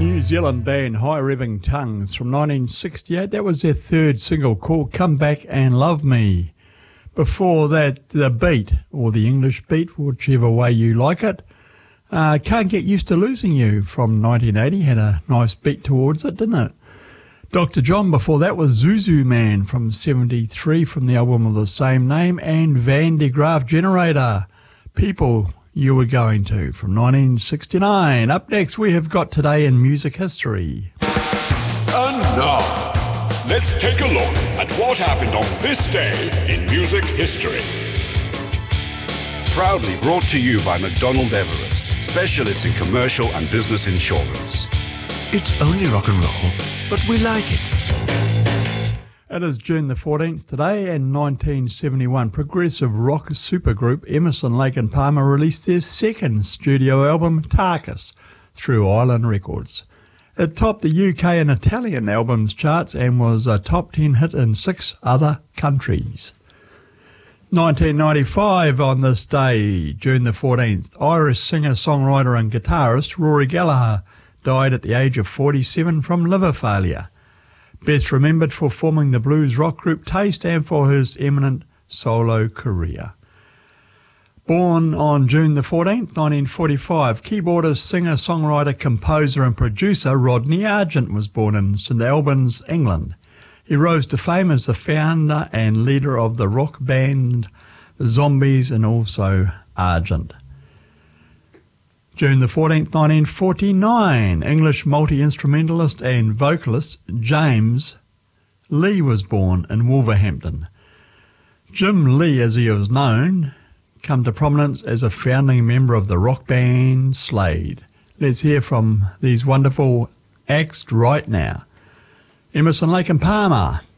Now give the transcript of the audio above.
New Zealand band High Revving Tongues from 1968. That was their third single called Come Back and Love Me. Before that, The Beat, or the English Beat, whichever way you like it. Can't Get Used to Losing You from 1980. Had a nice beat towards it, didn't it? Dr. John before that was Zuzu Man from 73 from the album of the same name. And Van de Graaff Generator, People You Were Going To from 1969. Up next we have got Today in Music History. And now, let's take a look at what happened on this day in music history. Proudly brought to you by McDonald Everest, specialists in commercial and business insurance. It's only rock and roll, but we like it. It is June the 14th today, and 1971 progressive rock supergroup Emerson, Lake and Palmer released their second studio album, Tarkus, through Island Records. It topped the UK and Italian albums charts and was a top 10 hit in 6 other countries. 1995 on this day, June the 14th, Irish singer, songwriter and guitarist Rory Gallagher died at the age of 47 from liver failure. Best remembered for forming the blues rock group Taste and for his eminent solo career. Born on June the 14th, 1945, keyboardist, singer, songwriter, composer and producer Rodney Argent was born in St Albans, England. He rose to fame as the founder and leader of the rock band The Zombies and also Argent. June the 14th, 1949, English multi-instrumentalist and vocalist James Lee was born in Wolverhampton. Jim Lee, as he was known, came to prominence as a founding member of the rock band Slade. Let's hear from these wonderful acts right now. Emerson, Lake and Palmer.